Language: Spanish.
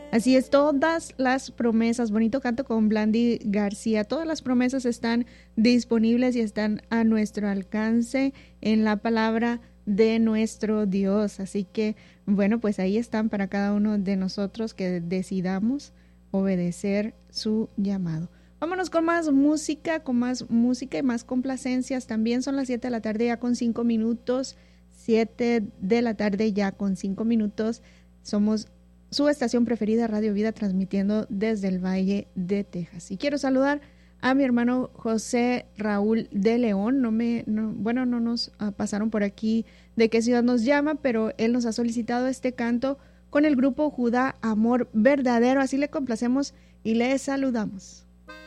Así es, todas las promesas, bonito canto con Blandy García, todas las promesas están disponibles y están a nuestro alcance en la palabra de nuestro Dios. Así que, bueno, pues ahí están para cada uno de nosotros que decidamos obedecer su llamado. Vámonos con más música y más complacencias. También son las 7 de la tarde ya con 5 minutos. 7 de la tarde ya con 5 minutos. Somos su estación preferida, Radio Vida, transmitiendo desde el Valle de Texas. Y quiero saludar a mi hermano José Raúl de León. No nos pasaron por aquí de qué ciudad nos llama, pero él nos ha solicitado este canto con el grupo Judá Amor Verdadero. Así le complacemos y le saludamos.